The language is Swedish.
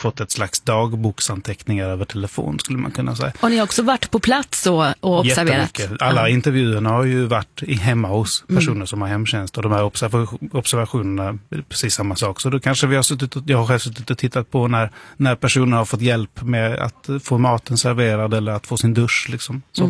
fått ett slags dagboksanteckningar över telefon, skulle man kunna säga. Och ni har också varit på plats och observerat? Alla intervjuerna har ju varit hemma hos personer som har hemtjänst, och de här observationerna är precis samma sak. Så då kanske jag har själv suttit och tittat på när personer har fått hjälp med att få maten serverad eller att få sin dusch liksom. Så.